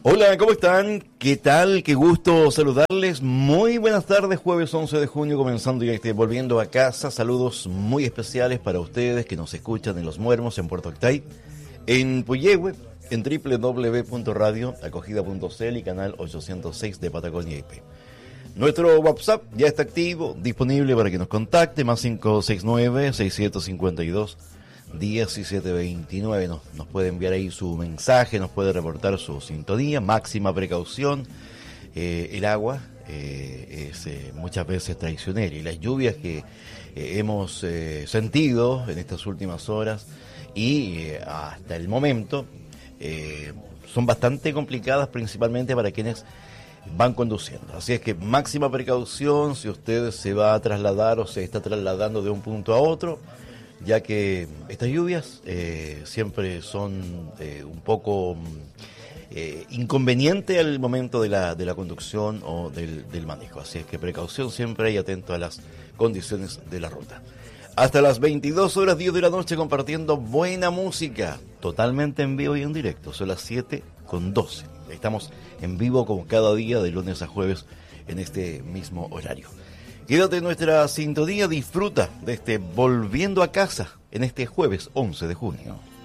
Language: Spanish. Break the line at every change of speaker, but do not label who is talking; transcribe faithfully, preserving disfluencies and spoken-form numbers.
Hola, ¿cómo están? ¿Qué tal? Qué gusto saludarles. Muy buenas tardes, jueves once de junio, comenzando ya este Volviendo a Casa. Saludos muy especiales para ustedes que nos escuchan en Los Muermos, en Puerto Octay, en Puyehue, en doble u doble u doble u punto radio acogida punto c l y canal ochocientos seis de Patagonia I P. Nuestro WhatsApp ya está activo, disponible para que nos contacte, más cinco seis nueve, seis siete cinco dos, diecisiete veintinueve. Nos, nos puede enviar ahí su mensaje, nos puede reportar su sintonía, máxima precaución. Eh, el agua eh, es eh, muchas veces traicionera y las lluvias que eh, hemos eh, sentido en estas últimas horas y eh, hasta el momento eh, son bastante complicadas, principalmente para quienes van conduciendo. Así es que máxima precaución si usted se va a trasladar o se está trasladando de un punto a otro, ya que estas lluvias eh, siempre son eh, un poco eh, inconvenientes al momento de la, de la conducción o del, del manejo. Así es que precaución siempre y atento a las condiciones de la ruta. Hasta las veintidós horas diez de la noche compartiendo buena música, totalmente en vivo y en directo. Son las siete con doce. Estamos en vivo como cada día de lunes a jueves en este mismo horario. Quédate en nuestra sintonía, disfruta de este Volviendo a Casa en este jueves once de junio.